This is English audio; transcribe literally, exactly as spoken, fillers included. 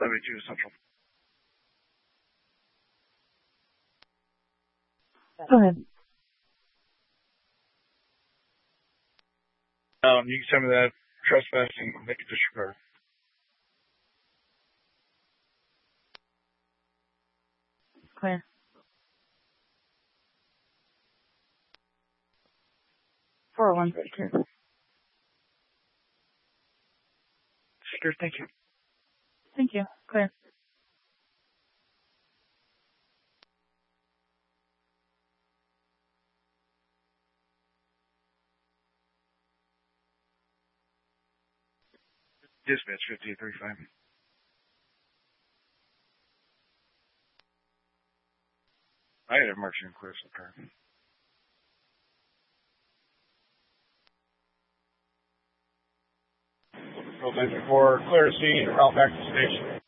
seventy-two Central. Go ahead. Um, you can send me that trespassing naked disregard. Clear. four oh one, clear. Secure, thank you. Thank you. Clear. Dispatch fifty-eight thirty-five. I had a marching clear so car. Roll ninety-four, clear scene, route back to station.